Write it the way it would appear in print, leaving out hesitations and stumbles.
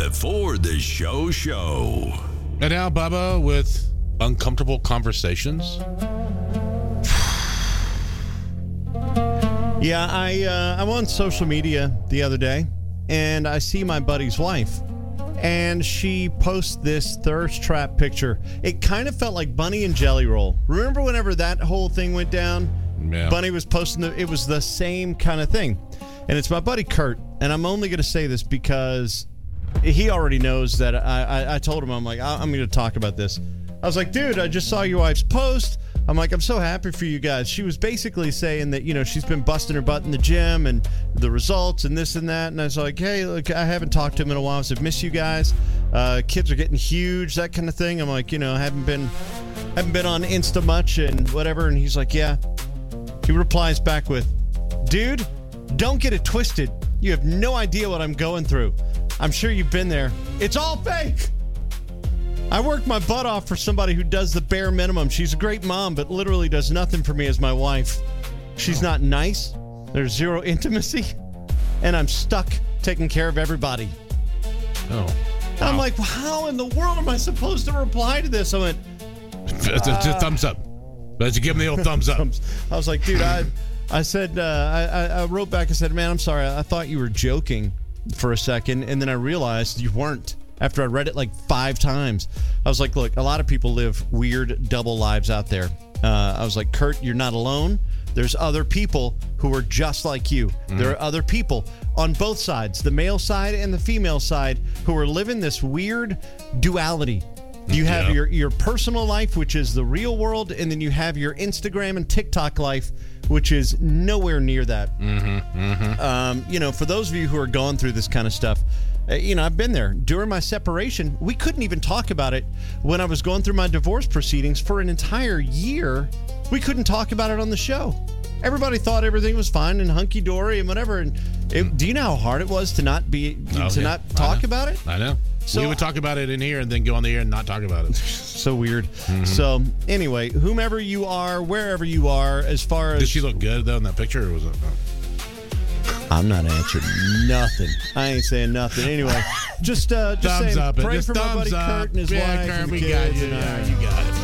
before the show. And now, Bubba, with uncomfortable conversations. Yeah, I'm on social media the other day, and I see my buddy's wife, and she posts this thirst trap picture. It kind of felt like Bunny and Jelly Roll. Remember whenever that whole thing went down? Yeah. Bunny was posting it was the same kind of thing. And it's my buddy Kurt, and I'm only going to say this because he already knows that I told him, I'm like, I'm going to talk about this. I was like, dude, I just saw your wife's post. I'm like, I'm so happy for you guys. She was basically saying that, she's been busting her butt in the gym and the results and this and that. And I was like, hey, look, I haven't talked to him in a while. I said, miss you guys. Kids are getting huge, that kind of thing. I'm like, haven't been on Insta much and whatever. And he's like, yeah. He replies back with, dude, don't get it twisted. You have no idea what I'm going through. I'm sure you've been there. It's all fake. I work my butt off for somebody who does the bare minimum. She's a great mom, but literally does nothing for me as my wife. She's not nice. There's zero intimacy. And I'm stuck taking care of everybody. Oh. Wow. And I'm like, well, how in the world am I supposed to reply to this? I went, just thumbs up. Let's give him the old thumbs up. I was like, dude, I said, I wrote back and said, man, I'm sorry. I thought you were joking for a second. And then I realized you weren't. After I read it like 5 times, I was like, look, a lot of people live weird double lives out there. I was like, Kurt, you're not alone. There's other people who are just like you. There are other people on both sides, the male side and the female side, who are living this weird duality. You have your personal life, which is the real world, and then you have your Instagram and TikTok life, which is nowhere near that. For those of you who are going through this kind of stuff, I've been there. During my separation, we couldn't even talk about it when I was going through my divorce proceedings for an entire year. We couldn't talk about it on the show. Everybody thought everything was fine and hunky-dory and whatever. And do you know how hard it was to not talk about it? I know. So we would talk about it in here and then go on the air and not talk about it. So weird. So anyway, whomever you are, wherever you are, as far as... Did she look good, though, in that picture? Or was it... I'm not answering nothing. I ain't saying nothing. Anyway, just thumbs saying, up. pray Just for my buddy thumbs up. Kurt and his wife Kurt, and the we kids. got you. You got it.